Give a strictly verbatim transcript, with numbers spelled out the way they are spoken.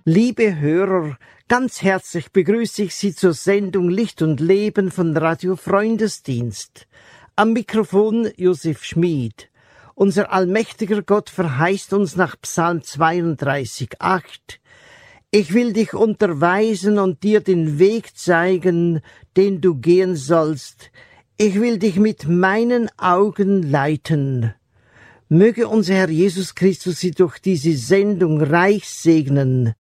Liebe Hörer, ganz herzlich begrüße ich Sie zur Sendung Licht und Leben von Radio Freundesdienst. Am Mikrofon Josef Schmid. Unser allmächtiger Gott verheißt uns nach Psalm zweiunddreißig, acht: Ich will dich unterweisen und dir den Weg zeigen, den du gehen sollst. Ich will dich mit meinen Augen leiten. Möge unser Herr Jesus Christus Sie durch diese Sendung reich segnen.